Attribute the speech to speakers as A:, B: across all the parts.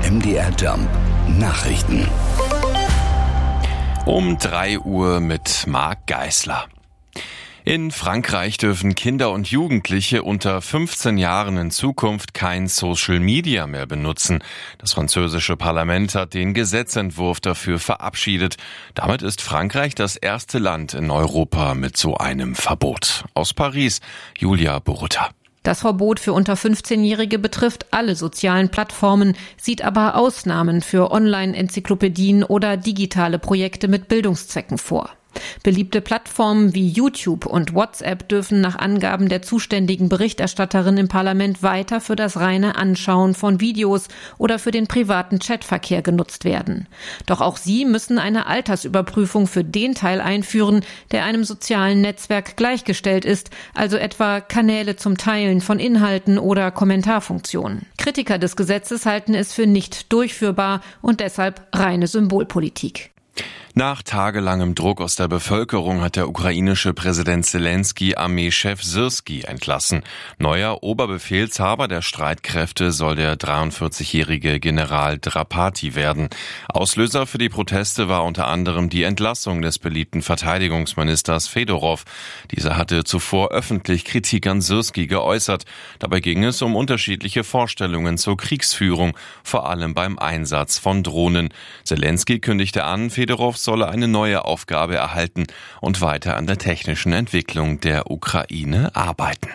A: MDR Jump Nachrichten.
B: Um 3 Uhr mit Marc Geisler. In Frankreich dürfen Kinder und Jugendliche unter 15 Jahren in Zukunft kein Social Media mehr benutzen. Das französische Parlament hat den Gesetzentwurf dafür verabschiedet. Damit ist Frankreich das erste Land in Europa mit so einem Verbot. Aus Paris, Julia Borutta.
C: Das Verbot für unter 15-Jährige betrifft alle sozialen Plattformen, sieht aber Ausnahmen für Online-Enzyklopädien oder digitale Projekte mit Bildungszwecken vor. Beliebte Plattformen wie YouTube und WhatsApp dürfen nach Angaben der zuständigen Berichterstatterin im Parlament weiter für das reine Anschauen von Videos oder für den privaten Chatverkehr genutzt werden. Doch auch sie müssen eine Altersüberprüfung für den Teil einführen, der einem sozialen Netzwerk gleichgestellt ist, also etwa Kanäle zum Teilen von Inhalten oder Kommentarfunktionen. Kritiker des Gesetzes halten es für nicht durchführbar und deshalb reine Symbolpolitik.
B: Nach tagelangem Druck aus der Bevölkerung hat der ukrainische Präsident Zelensky Armeechef Syrskij entlassen. Neuer Oberbefehlshaber der Streitkräfte soll der 43-jährige General Drapati werden. Auslöser für die Proteste war unter anderem die Entlassung des beliebten Verteidigungsministers Fedorov. Dieser hatte zuvor öffentlich Kritik an Syrskij geäußert. Dabei ging es um unterschiedliche Vorstellungen zur Kriegsführung, vor allem beim Einsatz von Drohnen. Zelensky kündigte an, Fedorov solle eine neue Aufgabe erhalten und weiter an der technischen Entwicklung der Ukraine arbeiten.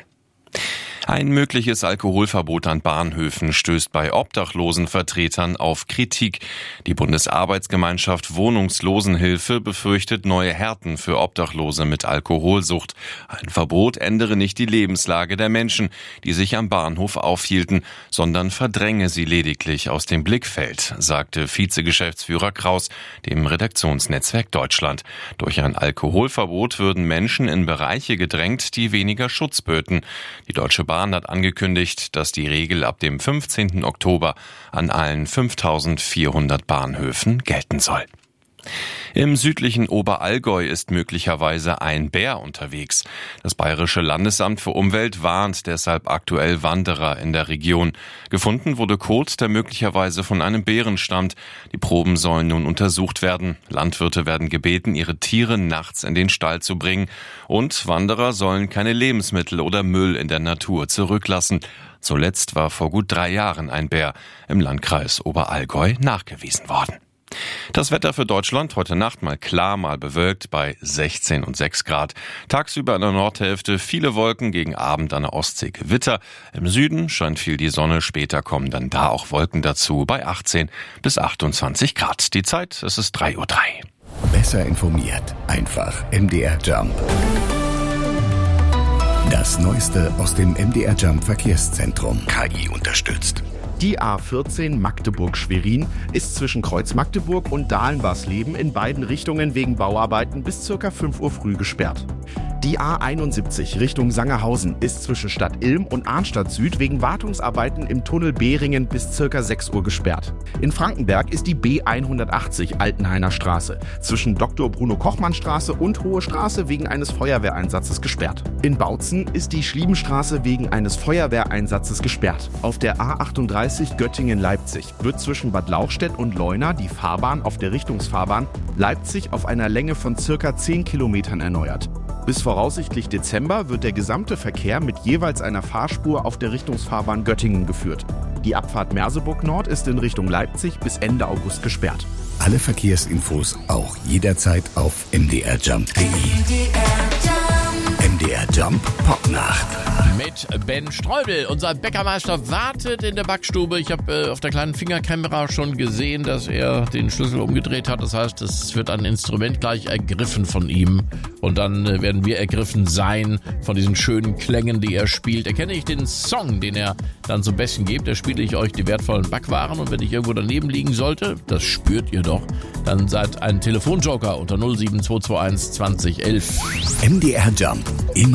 B: Ein mögliches Alkoholverbot an Bahnhöfen stößt bei Obdachlosenvertretern auf Kritik. Die Bundesarbeitsgemeinschaft Wohnungslosenhilfe befürchtet neue Härten für Obdachlose mit Alkoholsucht. Ein Verbot ändere nicht die Lebenslage der Menschen, die sich am Bahnhof aufhielten, sondern verdränge sie lediglich aus dem Blickfeld, sagte Vizegeschäftsführer Kraus dem Redaktionsnetzwerk Deutschland. Durch ein Alkoholverbot würden Menschen in Bereiche gedrängt, die weniger Schutz böten. Die Deutsche Bahn hat angekündigt, dass die Regel ab dem 15. Oktober an allen 5.400 Bahnhöfen gelten soll. Im südlichen Oberallgäu ist möglicherweise ein Bär unterwegs. Das Bayerische Landesamt für Umwelt warnt deshalb aktuell Wanderer in der Region. Gefunden wurde Kot, der möglicherweise von einem Bären stammt. Die Proben sollen nun untersucht werden. Landwirte werden gebeten, ihre Tiere nachts in den Stall zu bringen. Und Wanderer sollen keine Lebensmittel oder Müll in der Natur zurücklassen. Zuletzt war vor gut 3 Jahren ein Bär im Landkreis Oberallgäu nachgewiesen worden. Das Wetter für Deutschland heute Nacht mal klar, mal bewölkt bei 16 und 6 Grad. Tagsüber in der Nordhälfte viele Wolken, gegen Abend an der Ostsee Gewitter. Im Süden scheint viel die Sonne, später kommen dann da auch Wolken dazu bei 18 bis 28 Grad. Die Zeit, es ist 3:03 Uhr.
A: Besser informiert, einfach MDR Jump. Das Neueste aus dem MDR Jump Verkehrszentrum. KI unterstützt.
D: Die A14 Magdeburg-Schwerin ist zwischen Kreuz Magdeburg und Dahlen-Barsleben in beiden Richtungen wegen Bauarbeiten bis ca. 5 Uhr früh gesperrt. Die A71 Richtung Sangerhausen ist zwischen Stadt Ilm und Arnstadt Süd wegen Wartungsarbeiten im Tunnel Behringen bis ca. 6 Uhr gesperrt. In Frankenberg ist die B180 Altenhainer Straße zwischen Dr. Bruno Kochmann Straße und Hohe Straße wegen eines Feuerwehreinsatzes gesperrt. In Bautzen ist die Schliebenstraße wegen eines Feuerwehreinsatzes gesperrt. Auf der A38 Göttingen-Leipzig wird zwischen Bad Lauchstädt und Leuna die Fahrbahn auf der Richtungsfahrbahn Leipzig auf einer Länge von ca. 10 Kilometern erneuert. Bis voraussichtlich Dezember wird der gesamte Verkehr mit jeweils einer Fahrspur auf der Richtungsfahrbahn Göttingen geführt. Die Abfahrt Merseburg Nord ist in Richtung Leipzig bis Ende August gesperrt.
A: Alle Verkehrsinfos auch jederzeit auf mdrjump.de. MDR Jump Popnacht.
E: Mit Ben Streubel. Unser Bäckermeister wartet in der Backstube. Ich habe auf der kleinen Fingerkamera schon gesehen, dass er den Schlüssel umgedreht hat. Das heißt, es wird ein Instrument gleich ergriffen von ihm. Und dann werden wir ergriffen sein von diesen schönen Klängen, die er spielt. Erkenne ich den Song, den er dann zum Besten gibt, da spiele ich euch die wertvollen Backwaren. Und wenn ich irgendwo daneben liegen sollte, das spürt ihr doch, dann seid ein Telefonjoker unter 07221 2011.
A: MDR Jump in